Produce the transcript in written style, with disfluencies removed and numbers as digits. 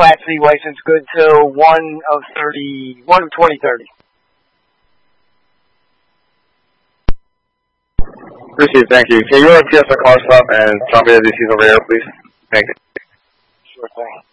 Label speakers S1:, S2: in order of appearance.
S1: Class C license, good till 1/2030.
S2: Appreciate it, thank you. Can you run PS a car stop and drop me the DCs over here, please? Thank you.
S1: Sure thing.